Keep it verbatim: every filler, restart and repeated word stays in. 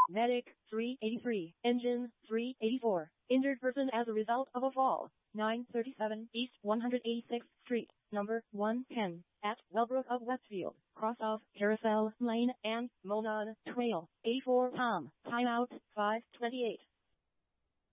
Medic, three eighty-three. Engine, three eighty-four. Injured person as a result of a fall. nine thirty-seven East one hundred eighty-sixth Street, number one ten, at Wellbrook of Westfield, cross of Carousel Lane and Monon Trail. A four Tom, timeout, five twenty-eight.